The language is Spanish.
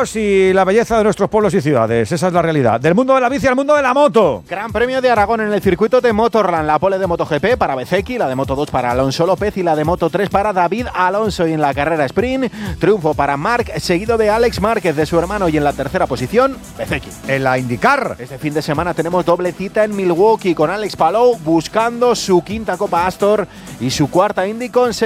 vehículos y la belleza de nuestros pueblos y ciudades. Esa es la realidad. Del mundo de la bici al mundo de la moto. Gran Premio de Aragón en el circuito de Motorland. La pole de MotoGP para Bezzecchi, la de Moto2 para Alonso López y la de Moto3 para David Alonso. Y en la carrera sprint, triunfo para Marc, seguido de Alex Márquez, de su hermano, y en la tercera posición, Bezzecchi. En la IndyCar. Este fin de semana tenemos doble cita en Milwaukee con Alex Palou buscando su quinta Copa Astor y su cuarta Indy con